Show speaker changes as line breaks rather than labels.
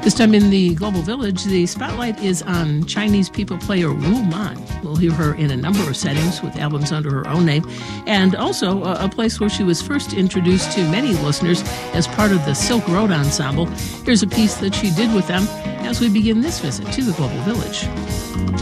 This time in the Global Village, the spotlight is on Chinese people player Wu Man. We'll hear her in a number of settings with albums under her own name, and also a place where she was first introduced to many listeners as part of the Silk Road Ensemble. Here's a piece that she did with them as we begin this visit to the Global Village.